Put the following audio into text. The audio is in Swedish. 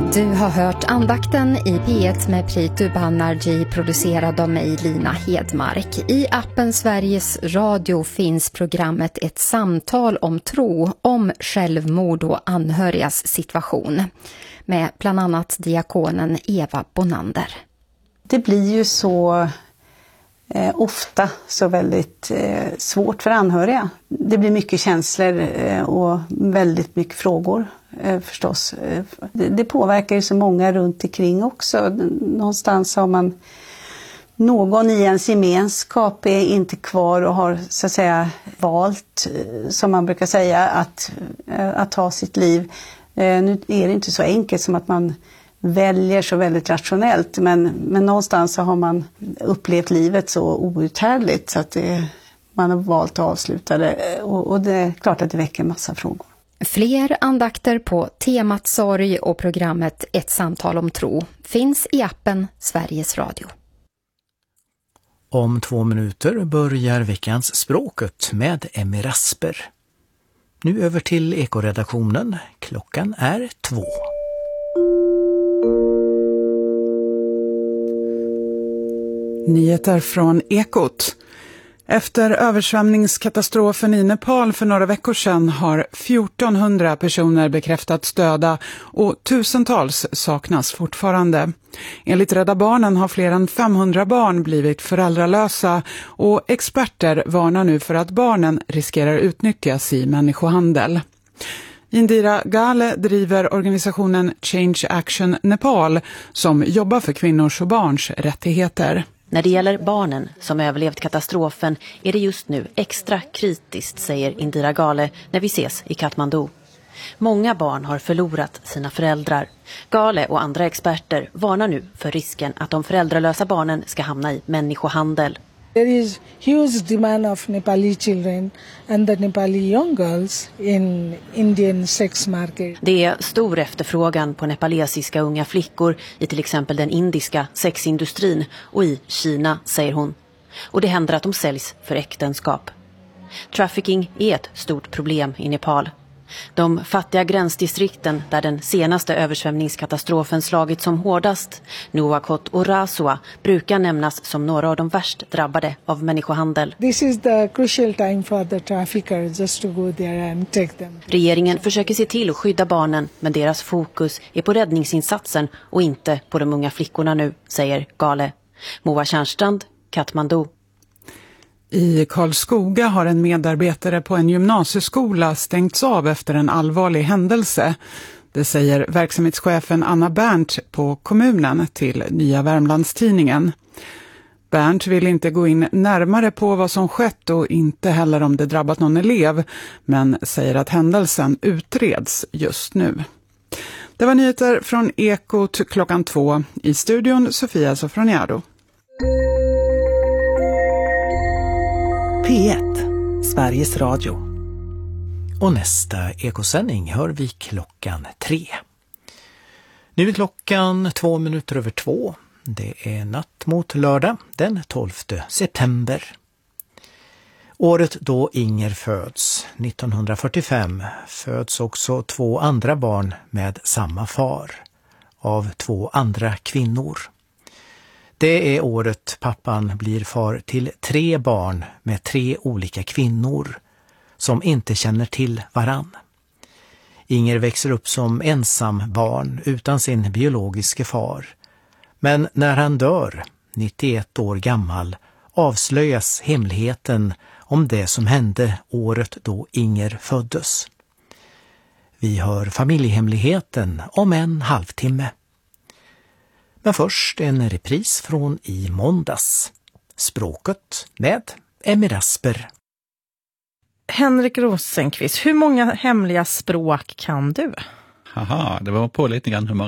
Du har hört andakten i P1 med Pritu Banerjee, producerad av mig, Lina Hedmark. I appen Sveriges Radio finns programmet Ett samtal om tro, om självmord och anhörigas situation, med bland annat diakonen Eva Bonander. Det blir ju så ofta så väldigt svårt för anhöriga. Det blir mycket känslor och väldigt mycket frågor förstås. Det påverkar ju så många runt omkring också. Någonstans har man någon i ens gemenskap är inte kvar och har så att säga valt, som man brukar säga, att ta sitt liv. Nu är det inte så enkelt som att man väljer så väldigt rationellt, men någonstans så har man upplevt livet så outhärdligt så att man har valt att avsluta det, och det är klart att det väcker en massa frågor. Fler andakter på temat sorg och programmet Ett samtal om tro finns i appen Sveriges Radio. Om 2 minuter börjar veckans Språket med Emmy Rasper. Nu över till Ekoredaktionen. Klockan är 2. Nyheter från Ekot. Efter översvämningskatastrofen i Nepal för några veckor sedan har 1400 personer bekräftats döda och tusentals saknas fortfarande. Enligt Rädda Barnen har fler än 500 barn blivit föräldralösa, och experter varnar nu för att barnen riskerar utnyttjas i människohandel. Indira Gale driver organisationen Change Action Nepal som jobbar för kvinnors och barns rättigheter. När det gäller barnen som överlevt katastrofen är det just nu extra kritiskt, säger Indira Gale när vi ses i Kathmandu. Många barn har förlorat sina föräldrar. Gale och andra experter varnar nu för risken att de föräldralösa barnen ska hamna i människohandel. There is huge demand of Nepali children and the Nepali young girls in Indian sex market. Det är stor efterfrågan på nepalesiska unga flickor i till exempel den indiska sexindustrin och i Kina, säger hon. Och det händer att de säljs för äktenskap. Trafficking är ett stort problem i Nepal. De fattiga gränsdistrikten där den senaste översvämningskatastrofen slagit som hårdast, Nuwakot och Rasua, brukar nämnas som några av de värst drabbade av människohandel. This is the crucial time for the traffickers just to go there and take them. Regeringen försöker se till att skydda barnen, men deras fokus är på räddningsinsatsen och inte på de unga flickorna nu, säger Gale. Moa Tjärnstrand, Kathmandu. I Karlskoga har en medarbetare på en gymnasieskola stängts av efter en allvarlig händelse. Det säger verksamhetschefen Anna Berndt på kommunen till Nya Värmlandstidningen. Berndt vill inte gå in närmare på vad som skett och inte heller om det drabbat någon elev, men säger att händelsen utreds just nu. Det var nyheter från Ekot klockan 2. I studion Sofia Sofroniado. P1, Sveriges Radio. Och nästa ekosändning hör vi klockan 3. Nu är klockan 2 minuter över 2. Det är natt mot lördag den 12 september. Året då Inger föds, 1945, föds också 2 andra barn med samma far, av 2 andra kvinnor. Det är året pappan blir far till 3 barn med 3 olika kvinnor som inte känner till varann. Inger växer upp som ensam barn utan sin biologiske far. Men när han dör, 91 år gammal, avslöjas hemligheten om det som hände året då Inger föddes. Vi hör familjehemligheten om en halvtimme. Men först en repris från i måndags. Språket med Emmy Rasper. Henrik Rosenqvist, hur många hemliga språk kan du? Haha, det var på lite grann hur man